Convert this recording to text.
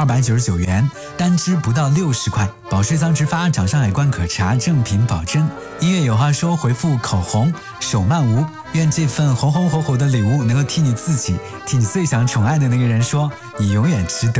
299元，单支不到60块。保税仓直发，掌上海关可查，正品保真。音乐有话说，回复口红手慢无，愿这份红红火火的礼物能够替你自己，替你最想宠爱的那个人说，你永远值得。